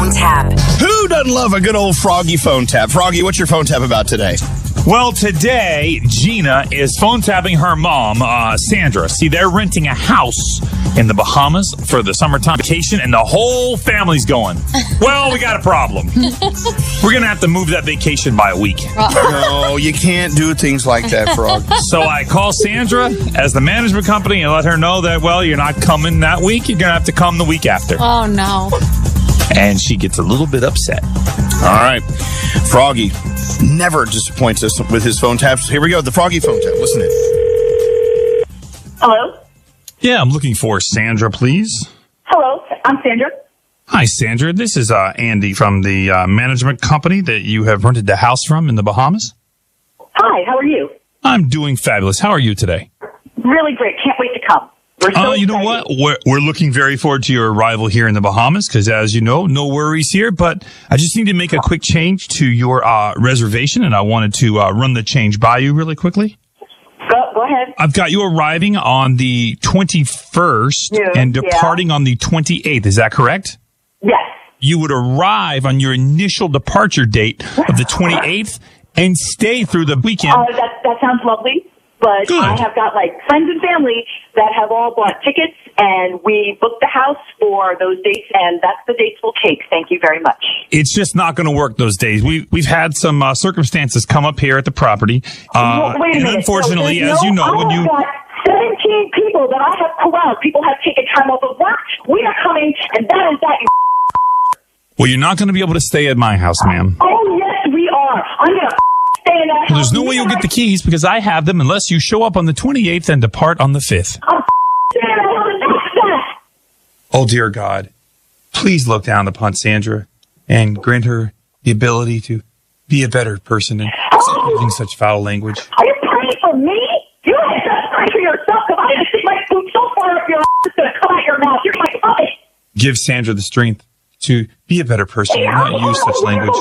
Tap. Who doesn't love a good old Froggy phone tap? Froggy, what's your phone tap about today? Well, today, Gina is phone tapping her mom, Sandra. See, they're renting a house in the Bahamas for the summertime vacation, and the whole family's going. Well, we got a problem. We're going to have to move that vacation by a week. No, you can't do things like that, Frog. So I call Sandra as the management company and let her know that, well, you're not coming that week. You're going to have to come the week after. Oh, no. And she gets a little bit upset. All right. Froggy never disappoints us with his phone taps. Here we go. The Froggy phone tap. Listen in. Hello? Yeah, I'm looking for Sandra, please. Hello, I'm Sandra. Hi, Sandra. This is Andy from the management company that you have rented the house from in the Bahamas. Hi, how are you? I'm doing fabulous. How are you today? Really great. Can't wait to come. We're so You know excited. what? We're looking very forward to your arrival here in the Bahamas because, as you know, no worries here. But I just need to make a quick change to your reservation, and I wanted to run the change by you really quickly. Go ahead. I've got you arriving on the 21st and departing on the 28th. Is that correct? Yes. You would arrive on your initial departure date of the 28th and stay through the weekend. That sounds lovely. But Good. I have got friends and family that have all bought tickets, and we booked the house for those dates, and that's the dates we'll take. Thank you very much. It's just not going to work those days. We've had some circumstances come up here at the property. Wait a and minute. unfortunately, So as you know, when you... I've got 17 people that I have pulled out. People have taken time off of work. We are coming, and that is that. Well, you're not going to be able to stay at my house, ma'am. Oh, yes, we are. I'm going to stay in that house. Well, there's no way you'll get the keys because I have them unless you show up on the 28th and depart on the 5th. Oh, dear God. Please look down upon Sandra and grant her the ability to be a better person and stop using such foul language. Are you praying for me? You have to pray for yourself because I have to stick my foot so far up your ass it's going to come out your mouth. You're my puppet. Give Sandra the strength to be a better person and not use such language.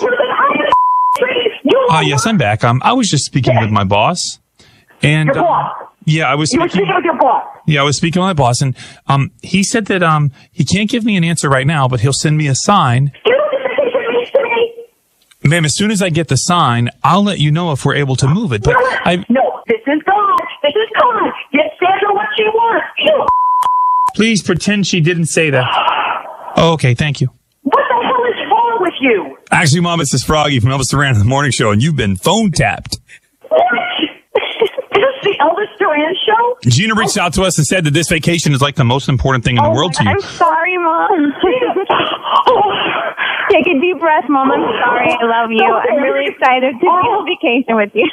Yes, I'm back. I was just speaking with my boss. And, Your boss? Yeah, I was You were speaking speaking with your boss? Yeah, I was speaking with my boss, and he said that he can't give me an answer right now, but he'll send me a sign. Do you know what this vacation means to me? Ma'am, as soon as I get the sign, I'll let you know if we're able to move it. But No, this is God. This is God. Get Sandra what she wants. You please pretend she didn't say that. Oh, okay, thank you. What the hell is wrong with you? Actually, Mom, it's this Froggy from Elvis Duran in the Morning Show, and you've been phone tapped. What? Is this the Elvis Duran show? Gina reached out to us and said that this vacation is like the most important thing in the world to you. I'm sorry, Mom. Take a deep breath, Mom. I'm sorry. I love you. I'm really excited to be on vacation with you.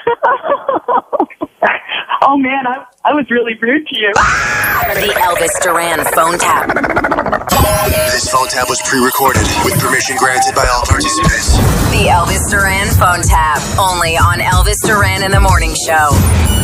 Oh, man, I was really rude to you. The Elvis Duran phone tap. This phone tap was pre-recorded with permission granted by all participants. The Elvis Duran phone tap. Only on Elvis Duran in the Morning Show.